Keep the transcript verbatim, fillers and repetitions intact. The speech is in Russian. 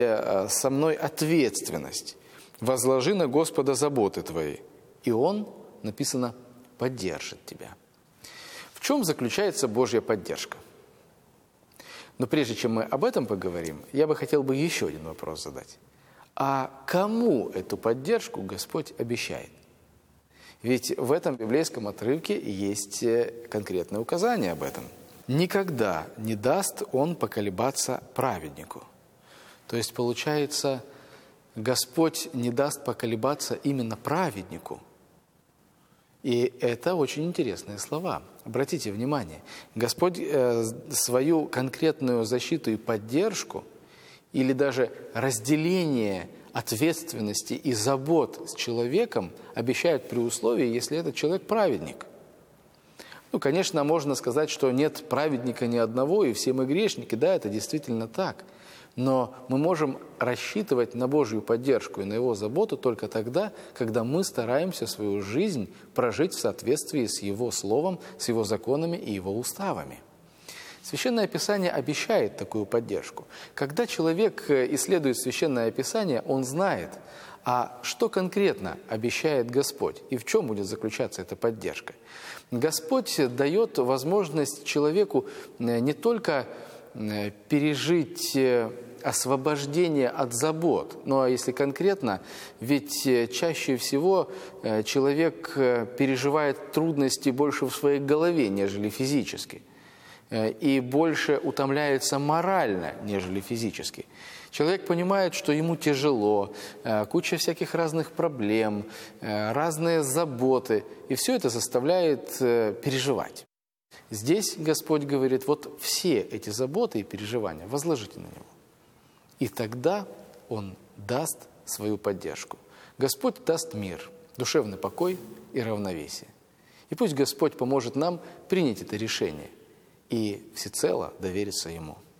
со мной ответственность. Возложи на Господа заботы твои, и Он, написано, поддержит тебя. В чем заключается Божья поддержка? Но прежде чем мы об этом поговорим, я бы хотел бы еще один вопрос задать. А кому эту поддержку Господь обещает? Ведь в этом библейском отрывке есть конкретное указание об этом. Никогда не даст Он поколебаться праведнику. То есть, получается, Господь не даст поколебаться именно праведнику. И это очень интересные слова. Обратите внимание, Господь э, свою конкретную защиту и поддержку, или даже разделение ответственности и забот с человеком обещает при условии, если этот человек праведник. Ну, конечно, можно сказать, что нет праведника ни одного, и все мы грешники. Да, это действительно так. Но мы можем рассчитывать на Божью поддержку и на Его заботу только тогда, когда мы стараемся свою жизнь прожить в соответствии с Его Словом, с Его законами и Его уставами. Священное Писание обещает такую поддержку. Когда человек исследует Священное Писание, он знает, а что конкретно обещает Господь и в чем будет заключаться эта поддержка. Господь дает возможность человеку не только пережить освобождение от забот. Ну а если конкретно, ведь чаще всего человек переживает трудности больше в своей голове, нежели физически. И больше утомляется морально, нежели физически. Человек понимает, что ему тяжело, куча всяких разных проблем, разные заботы, и все это заставляет переживать. Здесь Господь говорит, вот все эти заботы и переживания возложите на Него. И тогда Он даст свою поддержку. Господь даст мир, душевный покой и равновесие. И пусть Господь поможет нам принять это решение и всецело довериться Ему.